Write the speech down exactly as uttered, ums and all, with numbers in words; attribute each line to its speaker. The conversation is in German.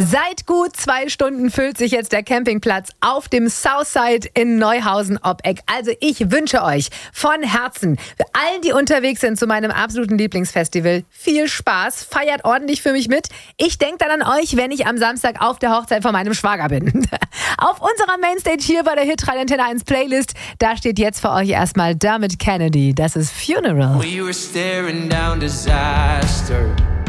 Speaker 1: Seit gut zwei Stunden füllt sich jetzt der Campingplatz auf dem Southside in Neuhausen-Oppeck. Also ich wünsche euch von Herzen, für allen, die unterwegs sind zu meinem absoluten Lieblingsfestival, viel Spaß, feiert ordentlich für mich mit. Ich denke dann an euch, wenn ich am Samstag auf der Hochzeit von meinem Schwager bin. Auf unserer Mainstage hier bei der Hitradio Antenne eins Playlist, da steht jetzt für euch erstmal Dermot Kennedy. Das ist Funeral.
Speaker 2: We were staring down disaster.